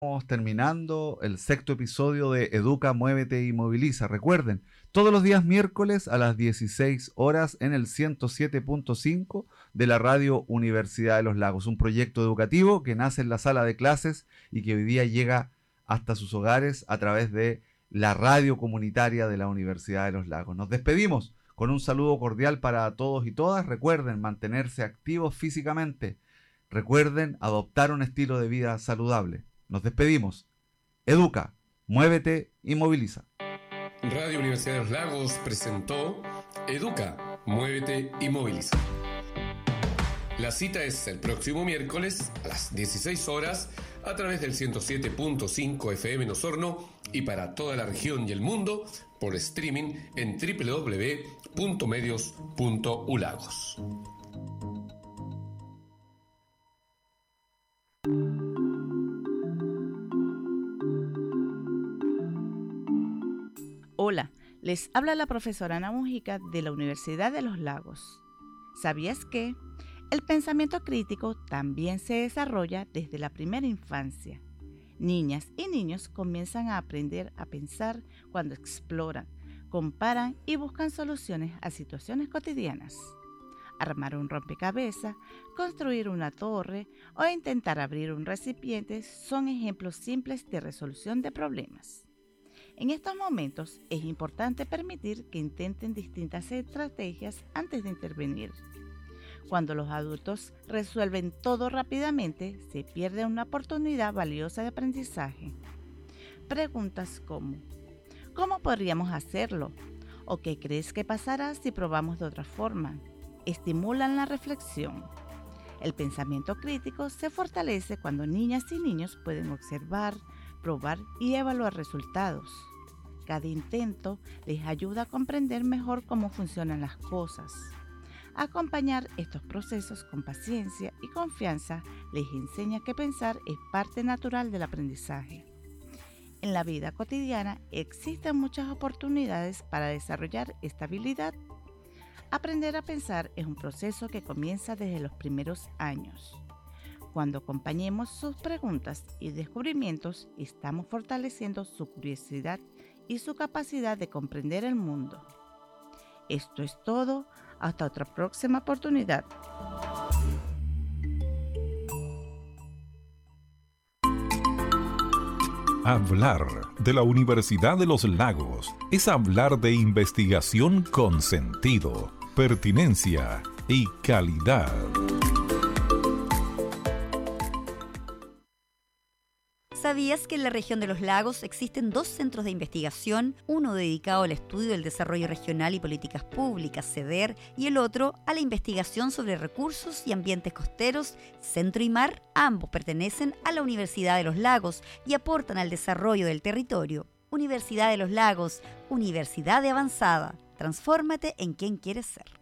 Estamos terminando el sexto episodio de Educa, Muévete y Moviliza. Recuerden, todos los días miércoles a las 16 horas en el 107.5 de la radio Universidad de los Lagos. Un proyecto educativo que nace en la sala de clases y que hoy día llega hasta sus hogares a través de la radio comunitaria de la Universidad de los Lagos. Nos despedimos con un saludo cordial para todos y todas. Recuerden mantenerse activos físicamente. Recuerden adoptar un estilo de vida saludable. Nos despedimos. Educa, muévete y moviliza. Radio Universidad de los Lagos presentó Educa, muévete y moviliza. La cita es el próximo miércoles a las 16 horas a través del 107.5 FM en Osorno y para toda la región y el mundo por streaming en www.medios.ulagos. Hola, les habla la profesora Ana Mujica de la Universidad de los Lagos. ¿Sabías que el pensamiento crítico también se desarrolla desde la primera infancia? Niñas y niños comienzan a aprender a pensar cuando exploran, comparan y buscan soluciones a situaciones cotidianas. Armar un rompecabezas, construir una torre o intentar abrir un recipiente son ejemplos simples de resolución de problemas. En estos momentos es importante permitir que intenten distintas estrategias antes de intervenir. Cuando los adultos resuelven todo rápidamente, se pierde una oportunidad valiosa de aprendizaje. Preguntas como ¿cómo podríamos hacerlo? ¿O qué crees que pasará si probamos de otra forma? Estimulan la reflexión. El pensamiento crítico se fortalece cuando niñas y niños pueden observar, probar y evaluar resultados. Cada intento les ayuda a comprender mejor cómo funcionan las cosas. Acompañar estos procesos con paciencia y confianza les enseña que pensar es parte natural del aprendizaje. En la vida cotidiana existen muchas oportunidades para desarrollar esta habilidad. Aprender a pensar es un proceso que comienza desde los primeros años. Cuando acompañemos sus preguntas y descubrimientos, estamos fortaleciendo su curiosidad y su capacidad de comprender el mundo. Esto es todo. Hasta otra próxima oportunidad. Hablar de la Universidad de los Lagos es hablar de investigación con sentido, pertinencia y calidad. ¿Sabías que en la región de los lagos existen 2 centros de investigación, uno dedicado al estudio del desarrollo regional y políticas públicas, CEDER, y el otro a la investigación sobre recursos y ambientes costeros, Centro y Mar? Ambos pertenecen a la Universidad de los Lagos y aportan al desarrollo del territorio. Universidad de los Lagos, universidad de avanzada. Transfórmate en quien quieres ser.